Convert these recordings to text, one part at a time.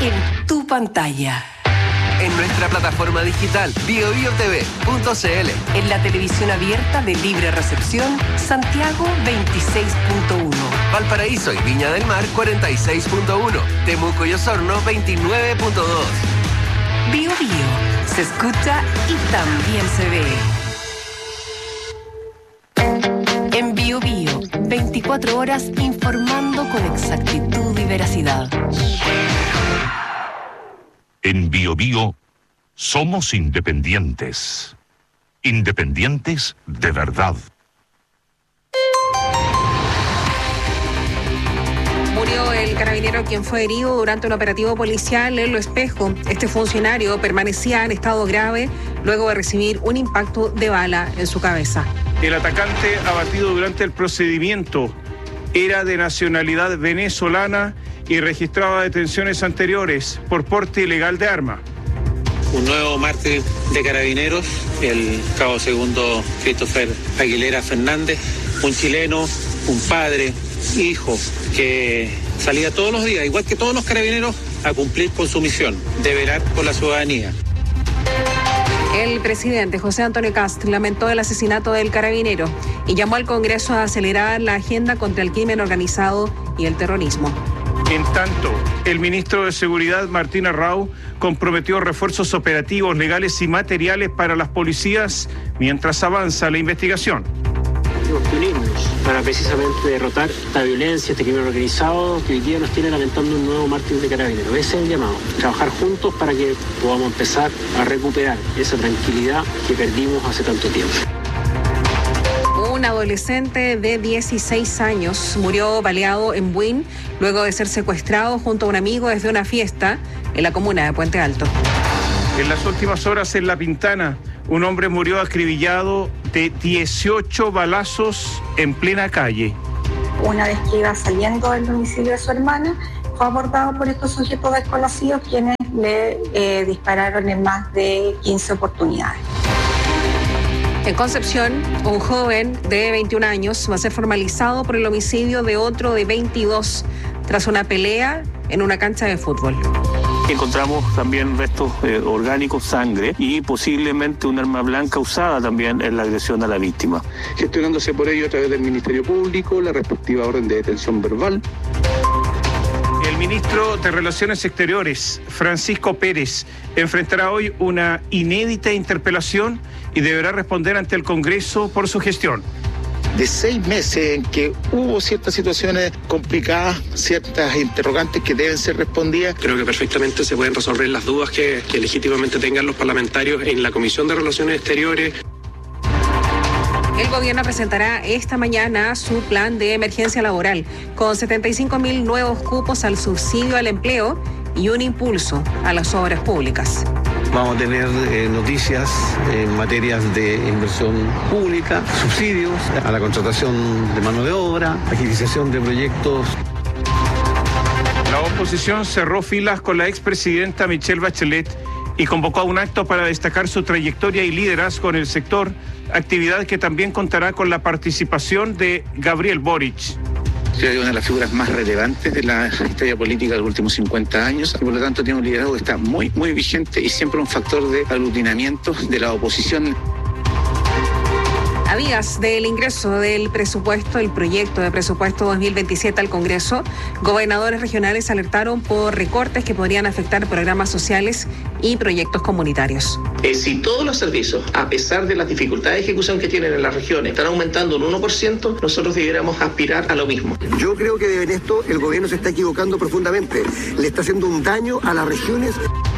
en tu pantalla. En nuestra plataforma digital BioBioTV.cl. En la televisión abierta de libre recepción, Santiago 26.1. Valparaíso y Viña del Mar 46.1. Temuco y Osorno 29.2. Bio Bio, se escucha y también se ve. En Bio Bio, 24 horas informando con exactitud y veracidad. En Bio Bio somos independientes. Independientes de verdad. Murió el carabinero quien fue herido durante un operativo policial en Lo Espejo. Este funcionario permanecía en estado grave luego de recibir un impacto de bala en su cabeza. El atacante abatido durante el procedimiento era de nacionalidad venezolana y registraba detenciones anteriores por porte ilegal de arma. Un nuevo mártir de carabineros, el cabo segundo Christopher Aguilera Fernández, un chileno, un padre, hijo, que salía todos los días, igual que todos los carabineros, a cumplir con su misión, de velar por la ciudadanía. El presidente José Antonio Kast lamentó el asesinato del carabinero y llamó al Congreso a acelerar la agenda contra el crimen organizado y el terrorismo. En tanto, el ministro de Seguridad, Martín Arrau, comprometió refuerzos operativos, legales y materiales para las policías mientras avanza la investigación. Tenemos que unirnos para precisamente derrotar la violencia, este crimen organizado que hoy día nos tiene lamentando un nuevo mártir de carabineros. Ese es el llamado, trabajar juntos para que podamos empezar a recuperar esa tranquilidad que perdimos hace tanto tiempo. Un adolescente de 16 años murió baleado en Buin luego de ser secuestrado junto a un amigo desde una fiesta en la comuna de Puente Alto. En las últimas horas en La Pintana, un hombre murió acribillado de 18 balazos en plena calle. Una vez que iba saliendo del domicilio de su hermana, fue abordado por estos sujetos desconocidos quienes le dispararon en más de 15 oportunidades. En Concepción, un joven de 21 años va a ser formalizado por el homicidio de otro de 22 tras una pelea en una cancha de fútbol. Encontramos también restos orgánicos, sangre y posiblemente un arma blanca usada también en la agresión a la víctima. Gestionándose por ello a través del Ministerio Público, la respectiva orden de detención verbal. El ministro de Relaciones Exteriores, Francisco Pérez, enfrentará hoy una inédita interpelación y deberá responder ante el Congreso por su gestión. De 6 meses en que hubo ciertas situaciones complicadas, ciertas interrogantes que deben ser respondidas. Creo que perfectamente se pueden resolver las dudas que legítimamente tengan los parlamentarios en la Comisión de Relaciones Exteriores. El gobierno presentará esta mañana su plan de emergencia laboral con 75.000 nuevos cupos al subsidio al empleo y un impulso a las obras públicas. Vamos a tener noticias en materias de inversión pública, subsidios a la contratación de mano de obra, agilización de proyectos. La oposición cerró filas con la expresidenta Michelle Bachelet y convocó a un acto para destacar su trayectoria y liderazgo en el sector, actividad que también contará con la participación de Gabriel Boric. Es una de las figuras más relevantes de la historia política de los últimos 50 años y por lo tanto tiene un liderazgo que está muy vigente y siempre un factor de aglutinamiento de la oposición. A días del ingreso del presupuesto, el proyecto de presupuesto 2027 al Congreso, gobernadores regionales alertaron por recortes que podrían afectar programas sociales y proyectos comunitarios. Si todos los servicios, a pesar de las dificultades de ejecución que tienen en las regiones, están aumentando un 1%, nosotros deberíamos aspirar a lo mismo. Yo creo que en esto el gobierno se está equivocando profundamente. Le está haciendo un daño a las regiones.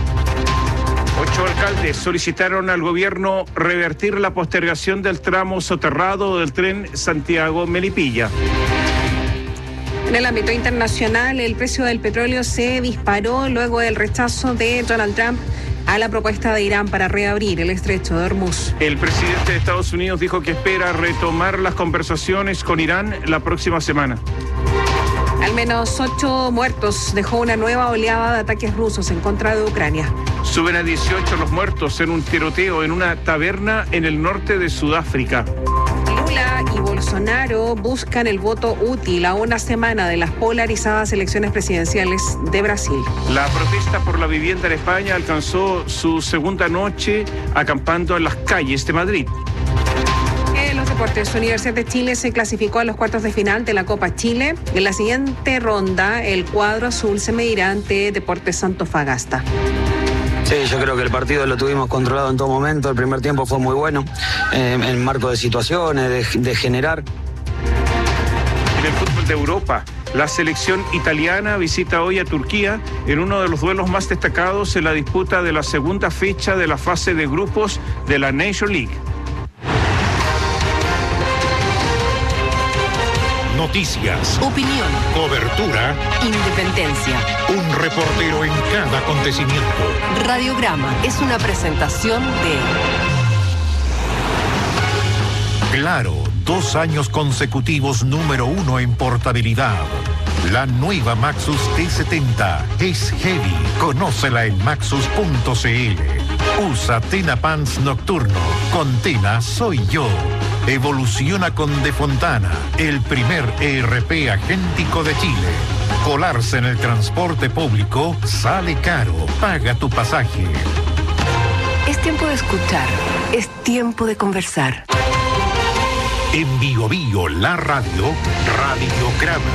8 alcaldes solicitaron al gobierno revertir la postergación del tramo soterrado del tren Santiago-Melipilla. En el ámbito internacional, el precio del petróleo se disparó luego del rechazo de Donald Trump a la propuesta de Irán para reabrir el estrecho de Hormuz. El presidente de Estados Unidos dijo que espera retomar las conversaciones con Irán la próxima semana. Al menos 8 muertos dejó una nueva oleada de ataques rusos en contra de Ucrania. Suben a 18 los muertos en un tiroteo en una taberna en el norte de Sudáfrica. Lula y Bolsonaro buscan el voto útil a una semana de las polarizadas elecciones presidenciales de Brasil. La protesta por la vivienda en España alcanzó su segunda noche acampando en las calles de Madrid. En los deportes, Universidad de Chile se clasificó a los cuartos de final de la Copa Chile. En la siguiente ronda, el cuadro azul se medirá ante Deportes Antofagasta. Sí, yo creo que el partido lo tuvimos controlado en todo momento. El primer tiempo fue muy bueno, en marco de situaciones, de generar. En el fútbol de Europa, la selección italiana visita hoy a Turquía en uno de los duelos más destacados en la disputa de la segunda fecha de la fase de grupos de la Nations League. Noticias, opinión, cobertura, independencia. Un reportero en cada acontecimiento. Radiograma es una presentación de Claro, 2 años consecutivos número 1 en portabilidad. La nueva Maxus T70 es heavy. Conócela en maxus.cl. Usa Tena Pants Nocturno. Con Tena soy yo. Evoluciona con De Fontana, el primer ERP agéntico de Chile. Colarse en el transporte público sale caro. Paga tu pasaje. Es tiempo de escuchar. Es tiempo de conversar. En Bio Bio, la radio, Radiograma.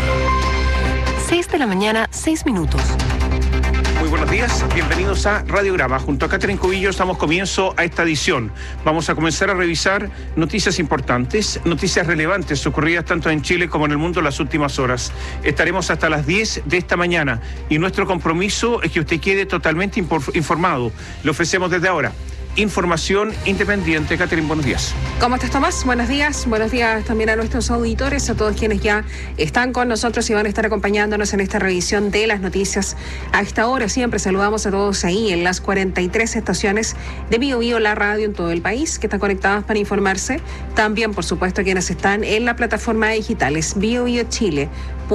6 de la mañana, 6 minutos. Muy buenos días, bienvenidos a Radiograma. Junto a Catherine Cubillos damos comienzo a esta edición. Vamos a comenzar a revisar noticias importantes, noticias relevantes ocurridas tanto en Chile como en el mundo en las últimas horas. Estaremos hasta las 10 de esta mañana y nuestro compromiso es que usted quede totalmente informado. Le ofrecemos desde ahora información independiente. Catherine, buenos días. ¿Cómo estás, Tomás? Buenos días también a nuestros auditores, a todos quienes ya están con nosotros y van a estar acompañándonos en esta revisión de las noticias a esta hora. Siempre saludamos a todos ahí en las 43 estaciones de Bio Bio, la radio en todo el país, que están conectadas para informarse. También, por supuesto, quienes están en la plataforma digital, es biobiochile.cl,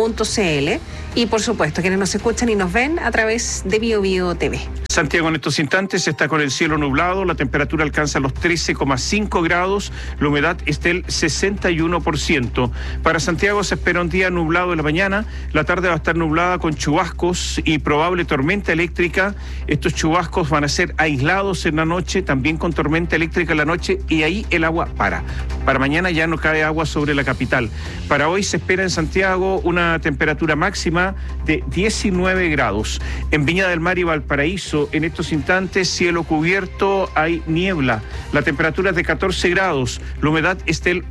y por supuesto quienes nos escuchan y nos ven a través de Bio Bio TV. Santiago en estos instantes está con el cielo nublado, la temperatura alcanza los 13,5 grados, la humedad es del 61%. Para Santiago se espera un día nublado en la mañana, la tarde va a estar nublada con chubascos y probable tormenta eléctrica. Estos chubascos van a ser aislados en la noche, también con tormenta eléctrica en la noche, y ahí el agua para. Para mañana ya no cae agua sobre la capital. Para hoy se espera en Santiago una temperatura máxima de 19 grados. En Viña del Mar y Valparaíso, en estos instantes, cielo cubierto, hay niebla. La temperatura es de 14 grados, la humedad es del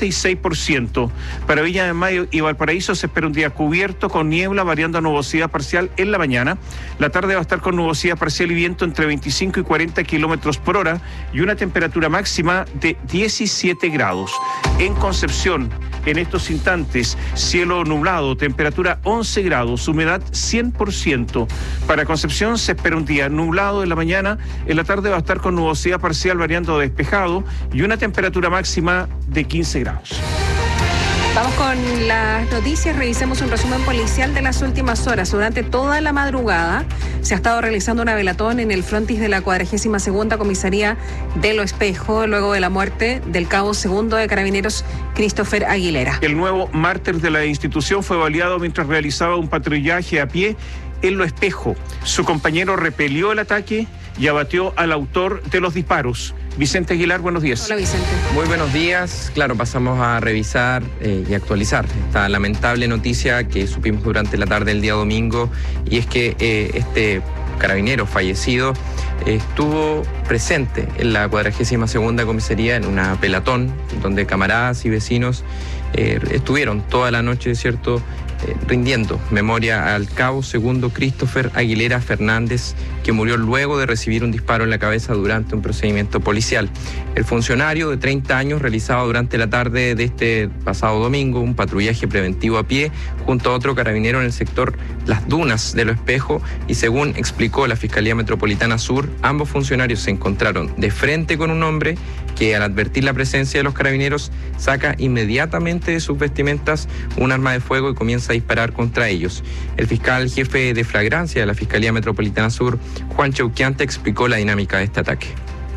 86%. Para Viña del Mar y Valparaíso se espera un día cubierto con niebla, variando a nubosidad parcial en la mañana. La tarde va a estar con nubosidad parcial y viento entre 25 y 40 kilómetros por hora y una temperatura máxima de 17 grados. En Concepción, en estos instantes, cielo nublado, temperatura 11 grados, humedad 100%. Para Concepción se espera un día nublado en la mañana, en la tarde va a estar con nubosidad parcial variando a despejado y una temperatura máxima de 15 grados. Vamos con las noticias, revisemos un resumen policial de las últimas horas. Durante toda la madrugada se ha estado realizando una velatón en el frontis de la 42ª Comisaría de Lo Espejo, luego de la muerte del cabo segundo de Carabineros, Christopher Aguilera. El nuevo mártir de la institución fue baleado mientras realizaba un patrullaje a pie en Lo Espejo. Su compañero repelió el ataque y abatió al autor de los disparos. Vicente Aguilar, buenos días. Hola, Vicente. Muy buenos días. Claro, pasamos a revisar y actualizar esta lamentable noticia que supimos durante la tarde del día domingo, y es que este carabinero fallecido estuvo presente en la 42ª Comisaría en una pelatón donde camaradas y vecinos estuvieron toda la noche, ¿cierto?, rindiendo memoria al cabo segundo Christopher Aguilera Fernández, que murió luego de recibir un disparo en la cabeza durante un procedimiento policial. El funcionario de 30 años realizaba durante la tarde de este pasado domingo un patrullaje preventivo a pie junto a otro carabinero en el sector Las Dunas de Lo Espejo, y según explicó la Fiscalía Metropolitana Sur, ambos funcionarios se encontraron de frente con un hombre que, al advertir la presencia de los carabineros, saca inmediatamente de sus vestimentas un arma de fuego y comienza a disparar contra ellos. El fiscal jefe de flagrancia de la Fiscalía Metropolitana Sur, Juan Cheuquiante, explicó la dinámica de este ataque.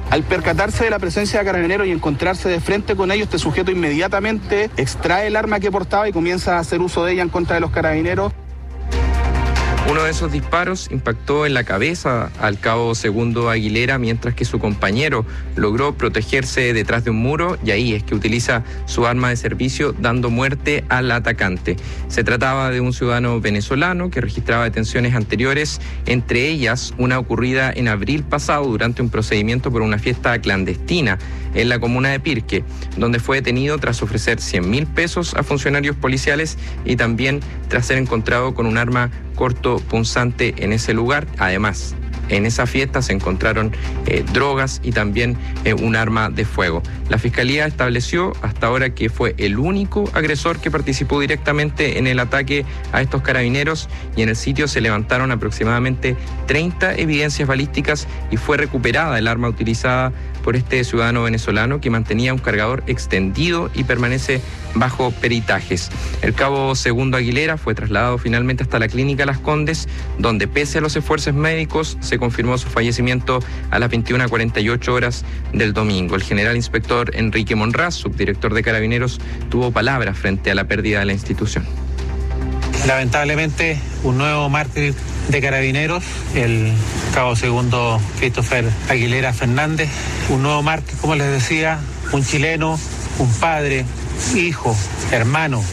Al percatarse de la presencia de carabineros y encontrarse de frente con ellos, este sujeto inmediatamente extrae el arma que portaba y comienza a hacer uso de ella en contra de los carabineros. Uno de esos disparos impactó en la cabeza al cabo Segundo Aguilera, mientras que su compañero logró protegerse detrás de un muro, y ahí es que utiliza su arma de servicio dando muerte al atacante. Se trataba de un ciudadano venezolano que registraba detenciones anteriores, entre ellas una ocurrida en abril pasado durante un procedimiento por una fiesta clandestina en la comuna de Pirque, donde fue detenido tras ofrecer 100.000 pesos a funcionarios policiales y también tras ser encontrado con un arma cortopunzante en ese lugar. Además, en esa fiesta se encontraron drogas y también un arma de fuego. La Fiscalía estableció hasta ahora que fue el único agresor que participó directamente en el ataque a estos carabineros, y en el sitio se levantaron aproximadamente 30 evidencias balísticas y fue recuperada el arma utilizada por este ciudadano venezolano, que mantenía un cargador extendido y permanece bajo peritajes. El cabo Segundo Aguilera fue trasladado finalmente hasta la clínica Las Condes, donde pese a los esfuerzos médicos se confirmó su fallecimiento a las 21:48 del domingo. El general inspector Enrique Monraz, subdirector de Carabineros, tuvo palabras frente a la pérdida de la institución. Lamentablemente, un nuevo mártir de Carabineros, el cabo Segundo Christopher Aguilera Fernández. Un nuevo mártir, como les decía, un chileno, un padre, hijo, hermano.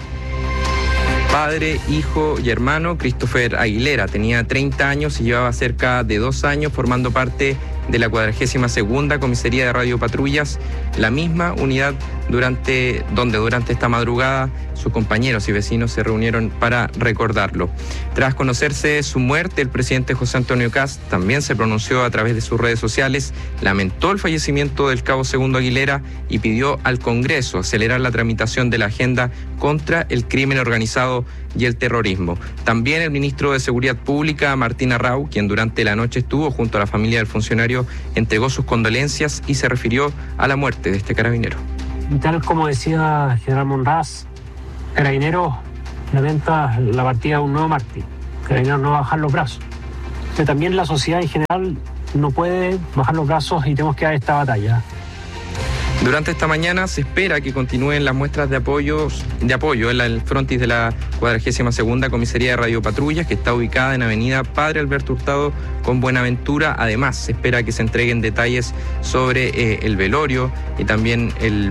Padre, hijo y hermano, Christopher Aguilera tenía 30 años y llevaba cerca de 2 años formando parte de la 42ª Comisaría de Radiopatrullas, la misma unidad donde durante esta madrugada sus compañeros y vecinos se reunieron para recordarlo. Tras conocerse su muerte, el presidente José Antonio Kast también se pronunció a través de sus redes sociales, lamentó el fallecimiento del cabo Segundo Aguilera y pidió al Congreso acelerar la tramitación de la agenda contra el crimen organizado y el terrorismo. También el ministro de Seguridad Pública, Martín Arrau, quien durante la noche estuvo junto a la familia del funcionario, entregó sus condolencias y se refirió a la muerte de este carabinero. Tal como decía General Monraz, Carabineros lamenta la partida de un nuevo mártir. Carabineros no va a bajar los brazos. Pero también la sociedad en general no puede bajar los brazos y tenemos que dar esta batalla. Durante esta mañana se espera que continúen las muestras de apoyo en el frontis de la 42ª Comisaría de Radiopatrullas, que está ubicada en Avenida Padre Alberto Hurtado con Buenaventura. Además, se espera que se entreguen detalles sobre el velorio y también el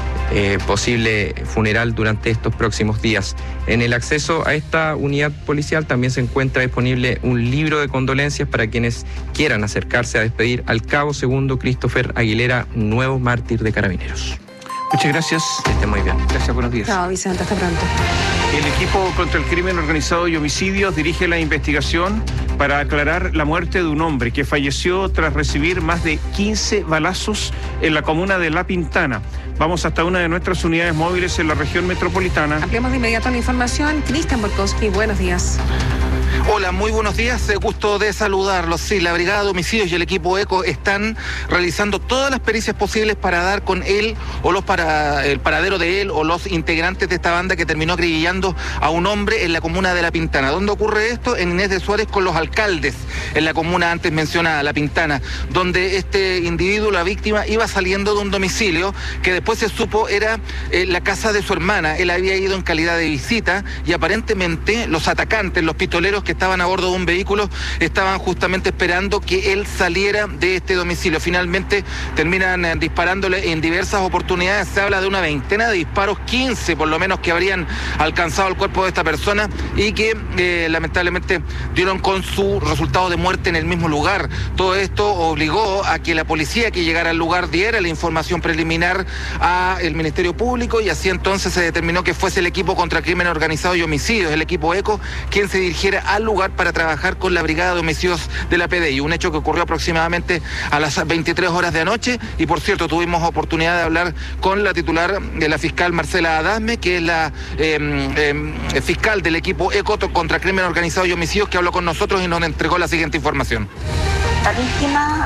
posible funeral durante estos próximos días. En el acceso a esta unidad policial también se encuentra disponible un libro de condolencias para quienes quieran acercarse a despedir al cabo Segundo Christopher Aguilera, nuevo mártir de Carabineros. Muchas gracias. Que esté muy bien. Gracias, buenos días. Chao, Vicente, hasta pronto. El equipo contra el crimen organizado y homicidios dirige la investigación para aclarar la muerte de un hombre que falleció tras recibir más de 15 balazos en la comuna de La Pintana. Vamos hasta una de nuestras unidades móviles en la región metropolitana. Ampliamos de inmediato la información. Cristian Borkowski, buenos días. Hola, muy buenos días, gusto de saludarlos. Sí, la Brigada de Homicidios y el equipo ECO están realizando todas las pericias posibles para dar con él o el paradero de él o los integrantes de esta banda que terminó acribillando a un hombre en la comuna de La Pintana. ¿Dónde ocurre esto? En Inés de Suárez con los alcaldes, en la comuna antes mencionada, La Pintana, donde este individuo, la víctima, iba saliendo de un domicilio que después se supo era la casa de su hermana. Él había ido en calidad de visita y aparentemente los atacantes, los pistoleros que estaban a bordo de un vehículo, estaban justamente esperando que él saliera de este domicilio. Finalmente terminan disparándole en diversas oportunidades. Se habla de una veintena de disparos, 15 por lo menos, que habrían alcanzado el cuerpo de esta persona y que lamentablemente dieron con su resultado de muerte en el mismo lugar. Todo esto obligó a que la policía que llegara al lugar diera la información preliminar al Ministerio Público, y así entonces se determinó que fuese el equipo contra el crimen organizado y homicidios, el equipo ECO, quien se dirigiera al lugar para trabajar con la Brigada de Homicidios de la PDI. Un hecho que ocurrió aproximadamente a las 23 horas de anoche, y por cierto tuvimos oportunidad de hablar con la titular de la fiscal Marcela Adasme, que es la fiscal del equipo ECO contra crimen organizado y homicidios, que habló con nosotros y nos entregó la siguiente información. La víctima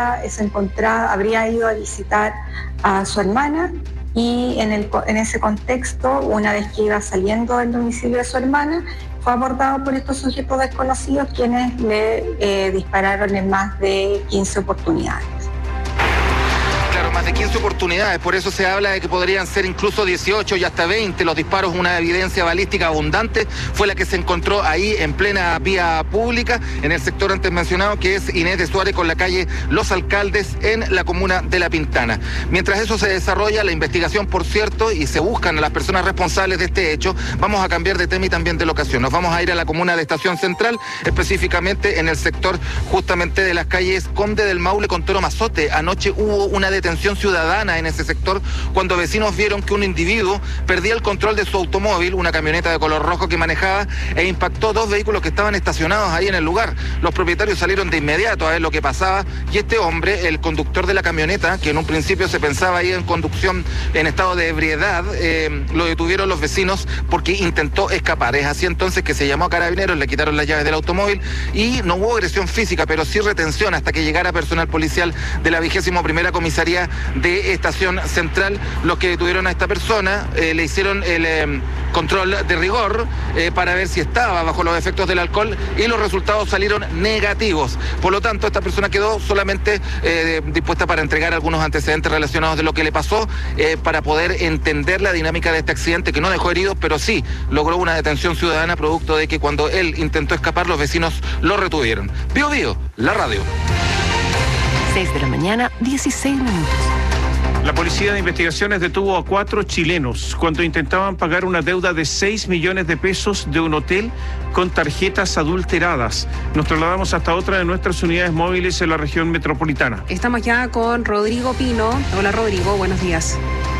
habría ido a visitar a su hermana, y en ese contexto, una vez que iba saliendo del domicilio de su hermana, fue abordado por estos sujetos desconocidos, quienes le dispararon en más de 15 oportunidades. 15 oportunidades, por eso se habla de que podrían ser incluso 18 y hasta 20 los disparos. Una evidencia balística abundante fue la que se encontró ahí en plena vía pública, en el sector antes mencionado, que es Inés de Suárez con la calle Los Alcaldes en la comuna de La Pintana. Mientras eso se desarrolla, la investigación, por cierto, y se buscan a las personas responsables de este hecho, vamos a cambiar de tema y también de locación. Nos vamos a ir a la comuna de Estación Central, específicamente en el sector justamente de las calles Conde del Maule con Toro Mazote. Anoche hubo una detención ciudadana en ese sector cuando vecinos vieron que un individuo perdía el control de su automóvil, una camioneta de color rojo que manejaba, e impactó dos vehículos que estaban estacionados ahí en el lugar. Los propietarios salieron de inmediato a ver lo que pasaba y este hombre, el conductor de la camioneta, que en un principio se pensaba ahí en conducción en estado de ebriedad, lo detuvieron los vecinos porque intentó escapar. Es así entonces que se llamó a Carabineros, le quitaron las llaves del automóvil y no hubo agresión física, pero sí retención hasta que llegara personal policial de la 21ª Comisaría de Estación Central. Los que detuvieron a esta persona le hicieron el control de rigor para ver si estaba bajo los efectos del alcohol y los resultados salieron negativos. Por lo tanto, esta persona quedó solamente dispuesta para entregar algunos antecedentes relacionados de lo que le pasó para poder entender la dinámica de este accidente, que no dejó heridos, pero sí logró una detención ciudadana producto de que cuando él intentó escapar, los vecinos lo retuvieron. Bío Bío, la radio. 6 de la mañana, 16 minutos. La Policía de Investigaciones detuvo a 4 chilenos cuando intentaban pagar una deuda de 6 millones de pesos de un hotel con tarjetas adulteradas. Nos trasladamos hasta otra de nuestras unidades móviles en la región metropolitana. Estamos ya con Rodrigo Pino. Hola Rodrigo, buenos días.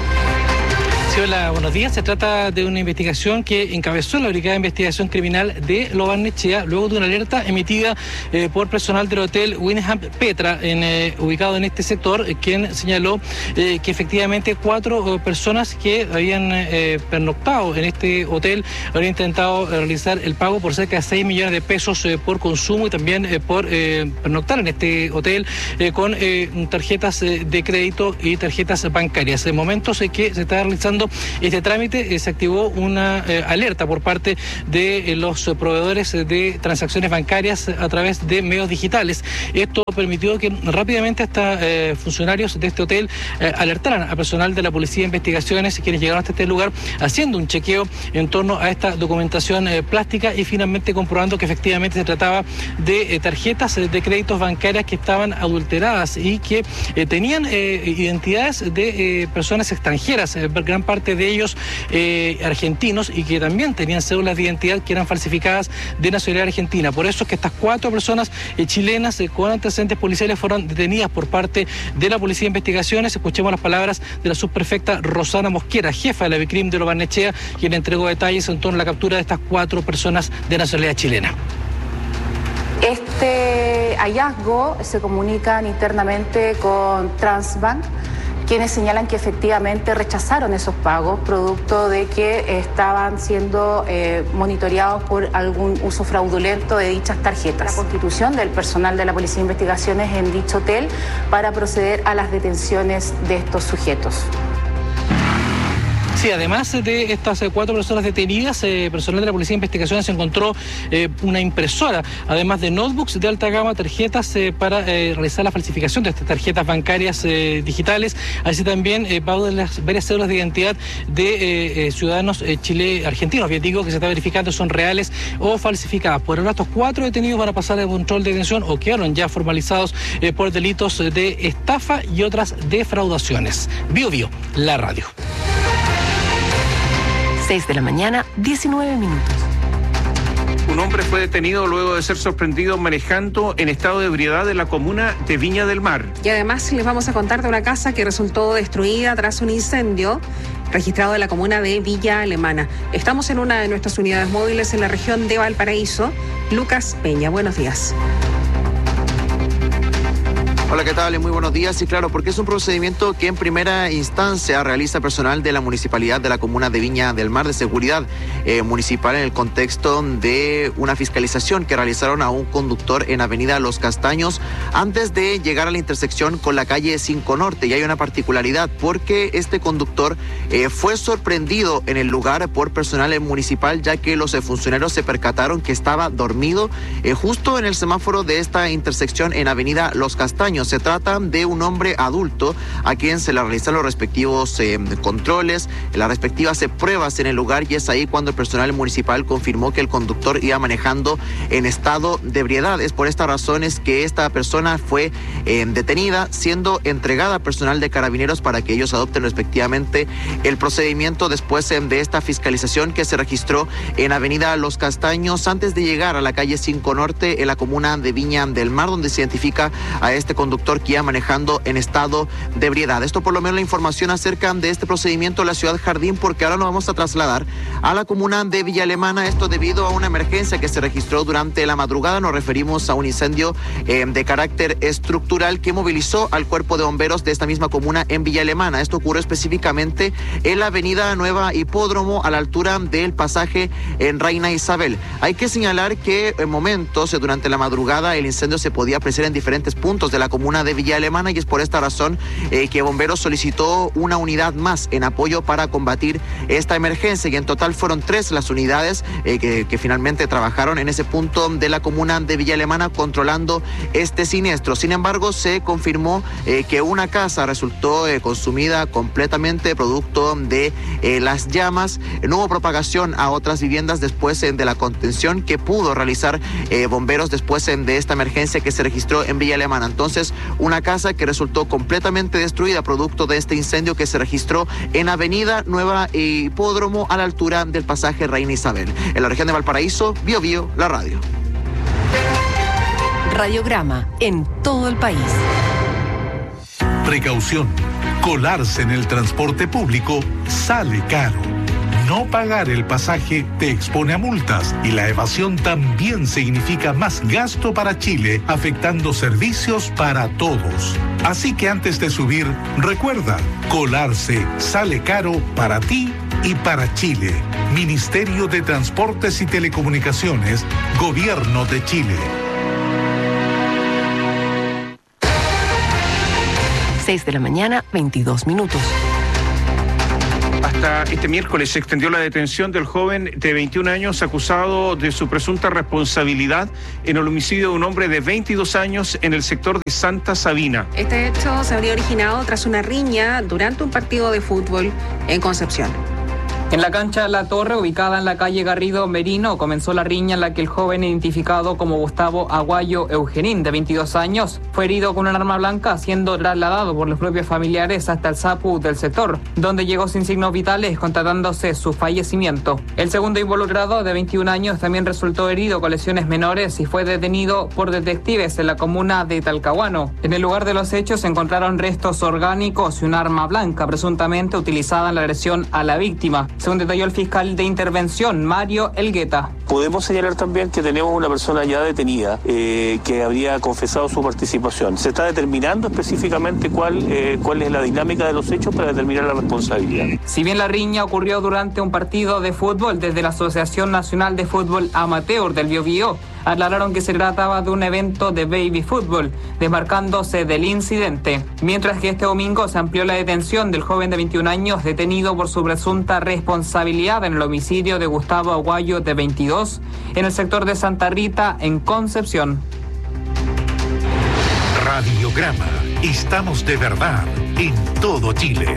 Sí, hola, buenos días. Se trata de una investigación que encabezó la Brigada de Investigación Criminal de Lo Barnechea luego de una alerta emitida por personal del hotel Wyndham Petra, ubicado en este sector, quien señaló que efectivamente 4 personas que habían pernoctado en este hotel habrían intentado realizar el pago por cerca de 6 millones de pesos por consumo y también por pernoctar en este hotel con tarjetas de crédito y tarjetas bancarias. En momentos en que se está realizando este trámite, se activó una alerta por parte de los proveedores de transacciones bancarias a través de medios digitales. Esto permitió que rápidamente hasta funcionarios de este hotel alertaran a personal de la Policía de Investigaciones, quienes llegaron hasta este lugar haciendo un chequeo en torno a esta documentación plástica y finalmente comprobando que efectivamente se trataba de tarjetas de créditos bancarias que estaban adulteradas y que tenían identidades de personas extranjeras, gran parte de ellos argentinos, y que también tenían cédulas de identidad que eran falsificadas de nacionalidad argentina. Por eso es que estas 4 personas chilenas con antecedentes policiales fueron detenidas por parte de la Policía de Investigaciones. Escuchemos las palabras de la subprefecta Rosana Mosquera, jefa de la BICRIM de Lo Barnechea, quien entregó detalles en torno a la captura de estas 4 personas de nacionalidad chilena. Este hallazgo se comunican internamente con Transbank, quienes señalan que efectivamente rechazaron esos pagos producto de que estaban siendo monitoreados por algún uso fraudulento de dichas tarjetas. La constitución del personal de la Policía de Investigaciones en dicho hotel para proceder a las detenciones de estos sujetos. Sí, además de estas 4 personas detenidas, personal de la Policía de Investigaciones encontró una impresora, además de notebooks de alta gama, tarjetas para realizar la falsificación de estas tarjetas bancarias digitales, así también pago de las varias cédulas de identidad de ciudadanos argentinos, bien digo, que se está verificando son reales o falsificadas. Por ahora estos 4 detenidos van a pasar el control de detención o quedaron ya formalizados por delitos de estafa y otras defraudaciones. Bío Bío, la radio. 6 de la mañana, 19 minutos. Un hombre fue detenido luego de ser sorprendido manejando en estado de ebriedad en la comuna de Viña del Mar. Y además les vamos a contar de una casa que resultó destruida tras un incendio registrado en la comuna de Villa Alemana. Estamos en una de nuestras unidades móviles en la región de Valparaíso. Lucas Peña, buenos días. Hola, ¿qué tal? Muy buenos días. Y claro, porque es un procedimiento que en primera instancia realiza personal de la municipalidad de la comuna de Viña del Mar, de seguridad municipal, en el contexto de una fiscalización que realizaron a un conductor en avenida Los Castaños antes de llegar a la intersección con la calle 5 Norte. Y hay una particularidad porque este conductor fue sorprendido en el lugar por personal municipal, ya que los funcionarios se percataron que estaba dormido justo en el semáforo de esta intersección en avenida Los Castaños. años. Se trata de un hombre adulto a quien se le realizan los respectivos controles, las respectivas pruebas en el lugar, y es ahí cuando el personal municipal confirmó que el conductor iba manejando en estado de ebriedad. Es por estas razones que esta persona fue detenida, siendo entregada a personal de Carabineros para que ellos adopten respectivamente el procedimiento después de esta fiscalización que se registró en Avenida Los Castaños antes de llegar a la calle 5 Norte en la comuna de Viña del Mar, donde se identifica a este conductor que iba manejando en estado de ebriedad. Esto por lo menos la información acerca de este procedimiento en la ciudad Jardín, porque ahora nos vamos a trasladar a la comuna de Villa Alemana, esto debido a una emergencia que se registró durante la madrugada. Nos referimos a un incendio de carácter estructural que movilizó al cuerpo de bomberos de esta misma comuna en Villa Alemana. Esto ocurrió específicamente en la avenida Nueva Hipódromo, a la altura del pasaje en Reina Isabel. Hay que señalar que en momentos durante la madrugada el incendio se podía apreciar en diferentes puntos de la comuna de Villa Alemana, y es por esta razón que Bomberos solicitó una unidad más en apoyo para combatir esta emergencia, y en total fueron 3 las unidades que finalmente trabajaron en ese punto de la comuna de Villa Alemana controlando este siniestro. Sin embargo, se confirmó que una casa resultó consumida completamente producto de las llamas. No hubo propagación a otras viviendas después de la contención que pudo realizar Bomberos después de esta emergencia que se registró en Villa Alemana. Entonces, una casa que resultó completamente destruida producto de este incendio que se registró en Avenida Nueva Hipódromo a la altura del pasaje Reina Isabel. En la región de Valparaíso, Bio Bio, la radio. Radiograma en todo el país. Precaución. Colarse en el transporte público sale caro. No pagar el pasaje te expone a multas, y la evasión también significa más gasto para Chile, afectando servicios para todos. Así que antes de subir, recuerda, colarse sale caro para ti y para Chile. Ministerio de Transportes y Telecomunicaciones, Gobierno de Chile. 6 de la mañana, 22 minutos. Hasta este miércoles se extendió la detención del joven de 21 años acusado de su presunta responsabilidad en el homicidio de un hombre de 22 años en el sector de Santa Sabina. Este hecho se habría originado tras una riña durante un partido de fútbol en Concepción. En la cancha de La Torre, ubicada en la calle Garrido Merino, comenzó la riña en la que el joven identificado como Gustavo Aguayo Eugenín, de 22 años, fue herido con un arma blanca, siendo trasladado por los propios familiares hasta el SAPU del sector, donde llegó sin signos vitales, constatándose su fallecimiento. El segundo involucrado, de 21 años, también resultó herido con lesiones menores y fue detenido por detectives en la comuna de Talcahuano. En el lugar de los hechos se encontraron restos orgánicos y un arma blanca, presuntamente utilizada en la agresión a la víctima, según detalló el fiscal de intervención, Mario Elgueta. Podemos señalar también que tenemos una persona ya detenida que habría confesado su participación. Se está determinando específicamente cuál es la dinámica de los hechos para determinar la responsabilidad. Si bien la riña ocurrió durante un partido de fútbol, desde la Asociación Nacional de Fútbol Amateur del Biobío aclararon que se trataba de un evento de baby fútbol, desmarcándose del incidente. Mientras que este domingo se amplió la detención del joven de 21 años detenido por su presunta responsabilidad en el homicidio de Gustavo Aguayo, de 22, en el sector de Santa Rita, en Concepción. Radiograma. Estamos de verdad en todo Chile.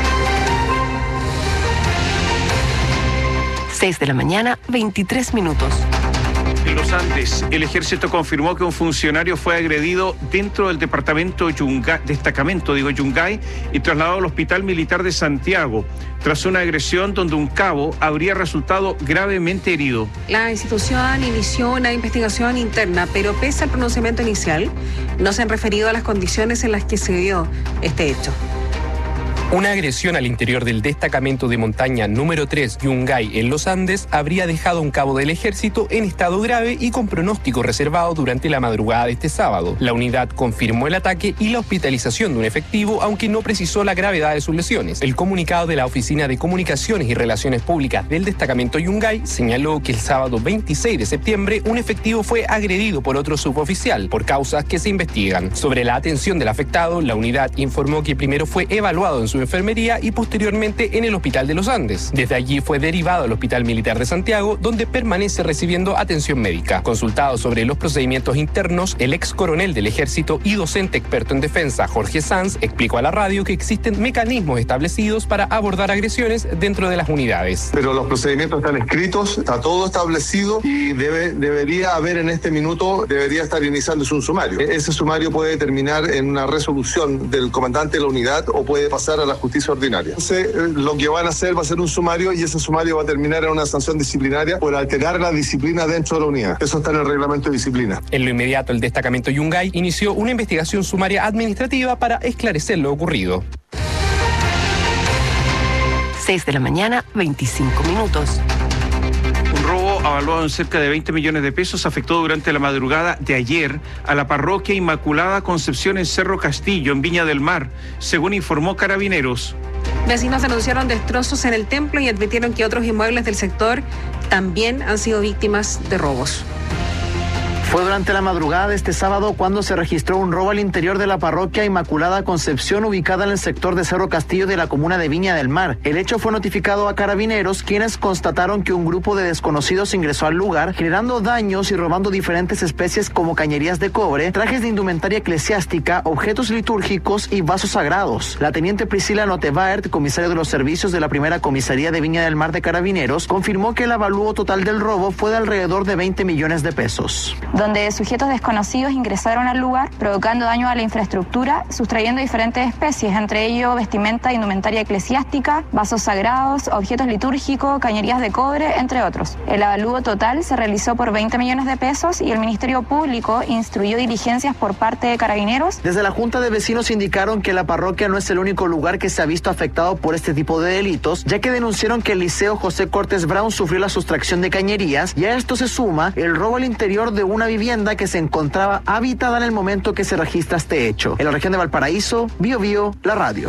6 de la mañana, 23 minutos. En los Andes, el ejército confirmó que un funcionario fue agredido dentro del destacamento Yungay y trasladado al Hospital Militar de Santiago, tras una agresión donde un cabo habría resultado gravemente herido. La institución inició una investigación interna, pero pese al pronunciamiento inicial, no se han referido a las condiciones en las que se dio este hecho. Una agresión al interior del destacamento de montaña número 3 Yungay en los Andes habría dejado a un cabo del ejército en estado grave y con pronóstico reservado durante la madrugada de este sábado. La unidad confirmó el ataque y la hospitalización de un efectivo, aunque no precisó la gravedad de sus lesiones. El comunicado de la Oficina de Comunicaciones y Relaciones Públicas del destacamento Yungay señaló que el sábado 26 de septiembre un efectivo fue agredido por otro suboficial por causas que se investigan. Sobre la atención del afectado, la unidad informó que primero fue evaluado en su su enfermería y posteriormente en el Hospital de los Andes. Desde allí fue derivado al Hospital Militar de Santiago, donde permanece recibiendo atención médica. Consultado sobre los procedimientos internos, el ex coronel del Ejército y docente experto en defensa, Jorge Sanz, explicó a la radio que existen mecanismos establecidos para abordar agresiones dentro de las unidades. Pero los procedimientos están escritos, está todo establecido y debería haber en este minuto, debería estar iniciándose un sumario. Ese sumario puede terminar en una resolución del comandante de la unidad o puede pasar a la justicia ordinaria. Entonces, lo que van a hacer va a ser un sumario y ese sumario va a terminar en una sanción disciplinaria por alterar la disciplina dentro de la unidad. Eso está en el reglamento de disciplina. En lo inmediato, el destacamento Yungay inició una investigación sumaria administrativa para esclarecer lo ocurrido. 6 de la mañana, 25 minutos. Un robo evaluado en cerca de 20 millones de pesos afectó durante la madrugada de ayer a la parroquia Inmaculada Concepción en Cerro Castillo, en Viña del Mar, según informó Carabineros. Vecinos denunciaron destrozos en el templo y advirtieron que otros inmuebles del sector también han sido víctimas de robos. Fue durante la madrugada de este sábado cuando se registró un robo al interior de la parroquia Inmaculada Concepción, ubicada en el sector de Cerro Castillo de la comuna de Viña del Mar. El hecho fue notificado a Carabineros, quienes constataron que un grupo de desconocidos ingresó al lugar, generando daños y robando diferentes especies como cañerías de cobre, trajes de indumentaria eclesiástica, objetos litúrgicos y vasos sagrados. La teniente Priscila Notevaert, comisaria de los servicios de la primera comisaría de Viña del Mar de Carabineros, confirmó que el avalúo total del robo fue de alrededor de 20 millones de pesos. Donde sujetos desconocidos ingresaron al lugar, provocando daño a la infraestructura, sustrayendo diferentes especies, entre ellos vestimenta, indumentaria eclesiástica, vasos sagrados, objetos litúrgicos, cañerías de cobre, entre otros. El avalúo total se realizó por 20 millones de pesos y el Ministerio Público instruyó diligencias por parte de Carabineros. Desde la Junta de Vecinos indicaron que la parroquia no es el único lugar que se ha visto afectado por este tipo de delitos, ya que denunciaron que el Liceo José Cortés Brown sufrió la sustracción de cañerías y a esto se suma el robo al interior de una vivienda que se encontraba habitada en el momento que se registra este hecho. En la región de Valparaíso, Bio Bio, la radio.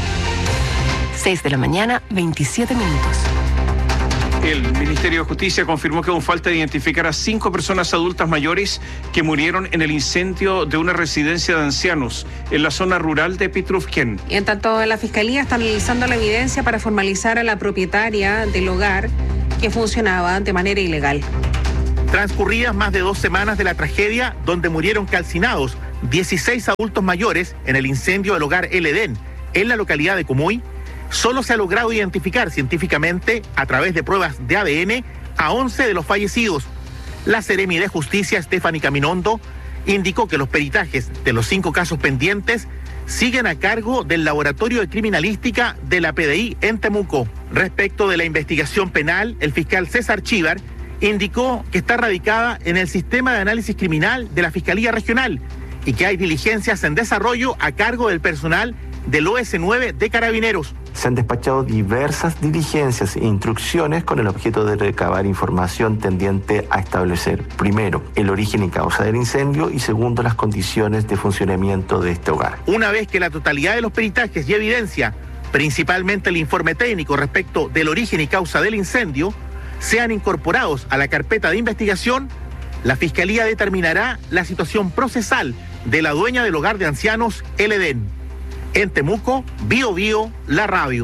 6 de la mañana, 27 minutos. El Ministerio de Justicia confirmó que aún falta identificar a 5 personas adultas mayores que murieron en el incendio de una residencia de ancianos en la zona rural de Pitrufquén. En tanto, la Fiscalía está analizando la evidencia para formalizar a la propietaria del hogar que funcionaba de manera ilegal. Transcurridas más de 2 semanas de la tragedia, donde murieron calcinados 16 adultos mayores en el incendio del hogar El Edén, en la localidad de Comuy, solo se ha logrado identificar científicamente, a través de pruebas de ADN, a 11 de los fallecidos. La Seremi de Justicia, Stephanie Caminondo, indicó que los peritajes de los 5 casos pendientes siguen a cargo del Laboratorio de Criminalística de la PDI en Temuco. Respecto de la investigación penal, el fiscal César Chívar indicó que está radicada en el sistema de análisis criminal de la Fiscalía Regional y que hay diligencias en desarrollo a cargo del personal del OS9 de Carabineros. Se han despachado diversas diligencias e instrucciones con el objeto de recabar información tendiente a establecer, primero, el origen y causa del incendio y segundo, las condiciones de funcionamiento de este hogar. Una vez que la totalidad de los peritajes y evidencia, principalmente el informe técnico respecto del origen y causa del incendio, sean incorporados a la carpeta de investigación, la Fiscalía determinará la situación procesal de la dueña del hogar de ancianos El Edén. En Temuco, Bio Bio, la radio.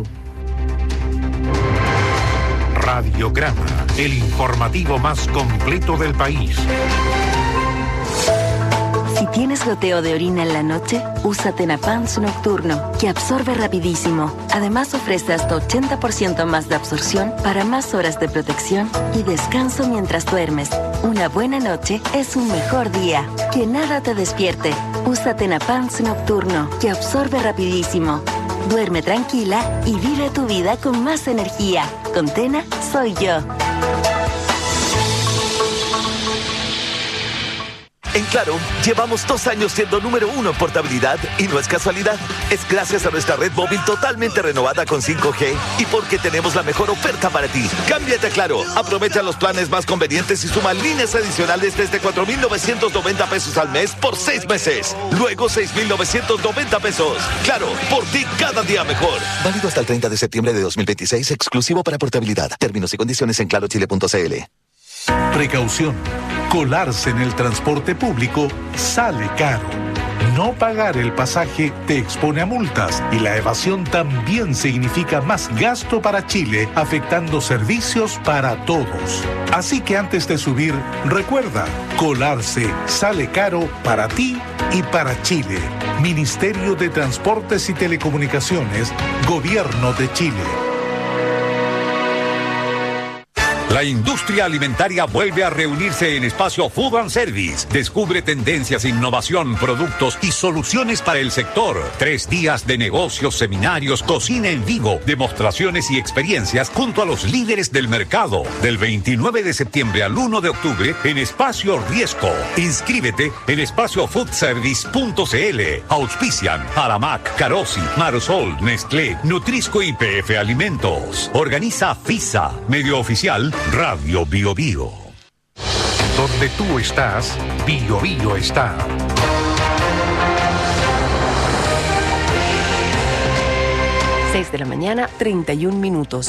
Radiograma, el informativo más completo del país. Si tienes goteo de orina en la noche, usa Tenapans Nocturno, que absorbe rapidísimo. Además ofrece hasta 80% más de absorción para más horas de protección y descanso mientras duermes. Una buena noche es un mejor día. Que nada te despierte. Usa Tenapans Nocturno, que absorbe rapidísimo. Duerme tranquila y vive tu vida con más energía. Con Tena, soy yo. En Claro, llevamos 2 años siendo número 1 en portabilidad y no es casualidad. Es gracias a nuestra red móvil totalmente renovada con 5G y porque tenemos la mejor oferta para ti. Cámbiate a Claro, aprovecha los planes más convenientes y suma líneas adicionales desde 4,990 pesos al mes por 6 meses. Luego 6,990 pesos. Claro, por ti cada día mejor. Válido hasta el 30 de septiembre de 2026, exclusivo para portabilidad. Términos y condiciones en clarochile.cl. Precaución. Colarse en el transporte público sale caro. No pagar el pasaje te expone a multas y la evasión también significa más gasto para Chile, afectando servicios para todos. Así que antes de subir, recuerda, colarse sale caro para ti y para Chile. Ministerio de Transportes y Telecomunicaciones, Gobierno de Chile. La industria alimentaria vuelve a reunirse en Espacio Food and Service. Descubre tendencias, innovación, productos y soluciones para el sector. 3 días de negocios, seminarios, cocina en vivo, demostraciones y experiencias junto a los líderes del mercado. Del 29 de septiembre al 1 de octubre en Espacio Riesco. Inscríbete en espaciofoodservice.cl. Auspician Aramac, Carosi, Marosol, Nestlé, Nutrisco y PF Alimentos. Organiza FISA, medio oficial Radio Bio Bio. Donde tú estás, Bio Bio está. Seis de la mañana, 31 minutos.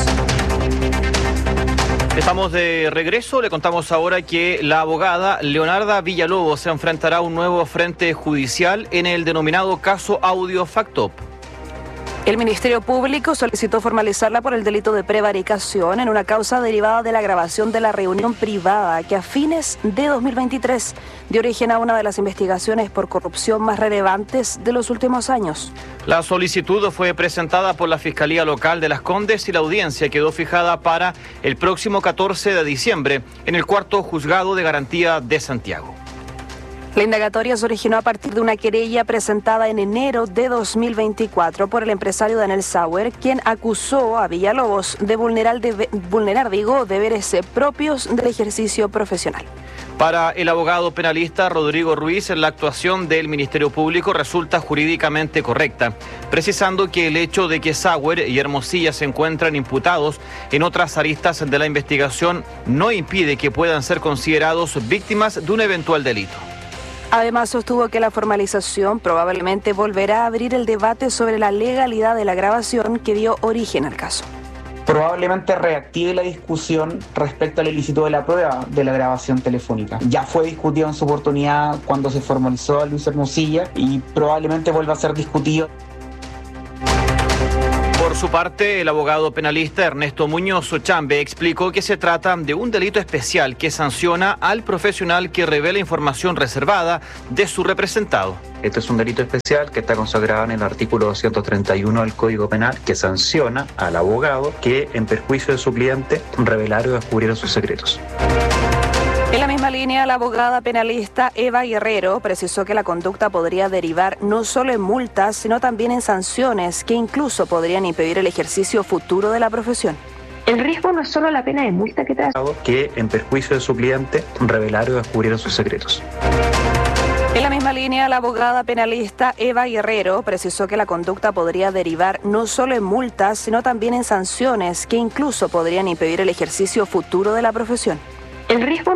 Estamos de regreso. Le contamos ahora que la abogada Leonarda Villalobos se enfrentará a un nuevo frente judicial en el denominado caso Audio Factop. El Ministerio Público solicitó formalizarla por el delito de prevaricación en una causa derivada de la grabación de la reunión privada que a fines de 2023 dio origen a una de las investigaciones por corrupción más relevantes de los últimos años. La solicitud fue presentada por la Fiscalía Local de Las Condes y la audiencia quedó fijada para el próximo 14 de diciembre en el 4º Juzgado de Garantía de Santiago. La indagatoria se originó a partir de una querella presentada en enero de 2024 por el empresario Daniel Sauer, quien acusó a Villalobos de vulnerar deberes propios del ejercicio profesional. Para el abogado penalista Rodrigo Ruiz, la actuación del Ministerio Público resulta jurídicamente correcta, precisando que el hecho de que Sauer y Hermosilla se encuentran imputados en otras aristas de la investigación no impide que puedan ser considerados víctimas de un eventual delito. Además, sostuvo que la formalización probablemente volverá a abrir el debate sobre la legalidad de la grabación que dio origen al caso. Probablemente reactive la discusión respecto al ilícito de la prueba de la grabación telefónica. Ya fue discutido en su oportunidad cuando se formalizó a Luis Hermosilla y probablemente vuelva a ser discutido. Por su parte, el abogado penalista Ernesto Muñoz Ochambe explicó que se trata de un delito especial que sanciona al profesional que revela información reservada de su representado. Este es un delito especial que está consagrado en el artículo 231 del Código Penal, que sanciona al abogado que, en perjuicio de su cliente, revelara o descubriera sus secretos. En la misma línea, la abogada penalista Eva Guerrero precisó que la conducta podría derivar no solo en multas, sino también en sanciones que incluso podrían impedir el ejercicio futuro de la profesión. El riesgo no es solo la pena de multa que trae, que, en perjuicio de su cliente, revelara o descubriera sus secretos. En la misma línea, la abogada penalista Eva Guerrero precisó que la conducta podría derivar no solo en multas, sino también en sanciones que incluso podrían impedir el ejercicio futuro de la profesión. el riesgo